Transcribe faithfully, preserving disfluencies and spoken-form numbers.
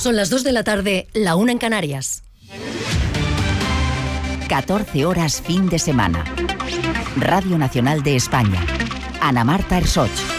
Son las dos de la tarde, la una en Canarias. catorce horas fin de semana. Radio Nacional de España. Ana Marta Ersoch.